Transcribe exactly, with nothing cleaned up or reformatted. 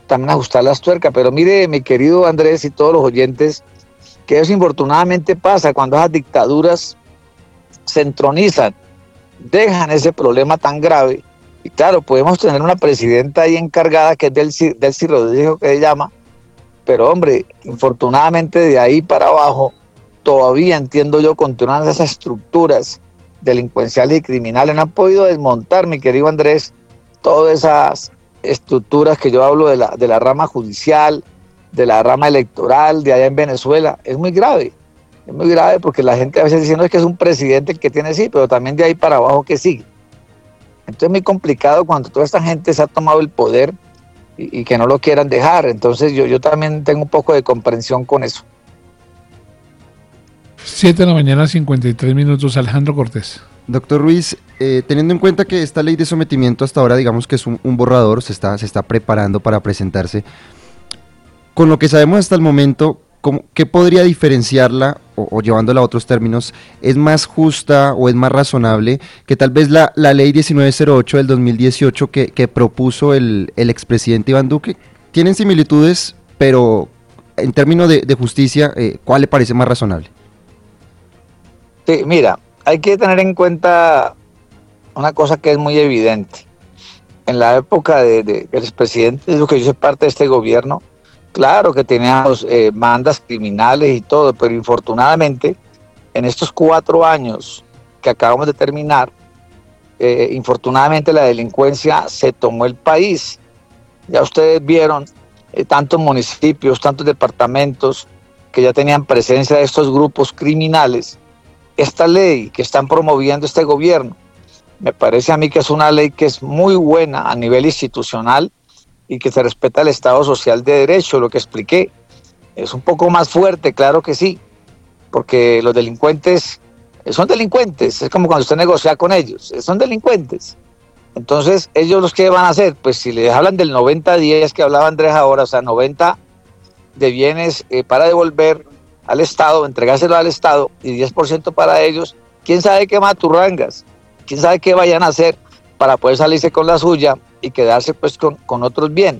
también ajustar las tuercas. Pero mire, mi querido Andrés y todos los oyentes, que eso infortunadamente pasa cuando esas dictaduras se entronizan, dejan ese problema tan grave. Y claro, podemos tener una presidenta ahí encargada que es Delcy, Delcy Rodríguez, que se llama, pero hombre, infortunadamente de ahí para abajo, todavía entiendo yo, continúan esas estructuras delincuenciales y criminales. No han podido desmontar, mi querido Andrés, todas esas estructuras que yo hablo de la, de la rama judicial, de la rama electoral, de allá en Venezuela. Es muy grave, es muy grave porque la gente a veces dice, no, es que es un presidente el que tiene, sí, pero también de ahí para abajo que sigue. Entonces es muy complicado cuando toda esta gente se ha tomado el poder y, y que no lo quieran dejar. Entonces yo, yo también tengo un poco de comprensión con eso. siete de la mañana, cincuenta y tres minutos, Alejandro Cortés. Doctor Ruiz, eh, teniendo en cuenta que esta ley de sometimiento hasta ahora, digamos que es un, un borrador, se está, se está preparando para presentarse, con lo que sabemos hasta el momento, ¿cómo, ¿qué podría diferenciarla, o, o llevándola a otros términos, es más justa o es más razonable que tal vez la, la ley diecinueve cero ocho del dos mil dieciocho que, que propuso el, el expresidente Iván Duque? Tienen similitudes, pero en términos de, de justicia, eh, ¿cuál le parece más razonable? Sí, mira, hay que tener en cuenta una cosa que es muy evidente. En la época de, de, del expresidente, digo que yo soy parte de este gobierno, claro que teníamos eh, bandas criminales y todo, pero infortunadamente en estos cuatro años que acabamos de terminar, eh, infortunadamente la delincuencia se tomó el país. Ya ustedes vieron eh, tantos municipios, tantos departamentos que ya tenían presencia de estos grupos criminales. Esta ley que están promoviendo este gobierno, me parece a mí que es una ley que es muy buena a nivel institucional y que se respeta el Estado Social de Derecho, lo que expliqué. Es un poco más fuerte, claro que sí, porque los delincuentes son delincuentes, es como cuando usted negocia con ellos, son delincuentes. Entonces, ¿ellos los que van a hacer? Pues si les hablan del noventa diez que hablaba Andrés ahora, o sea, noventa de bienes eh, para devolver al Estado, entregárselo al Estado y diez por ciento para ellos, quién sabe qué maturrangas, quién sabe qué vayan a hacer para poder salirse con la suya y quedarse pues con, con otros bienes.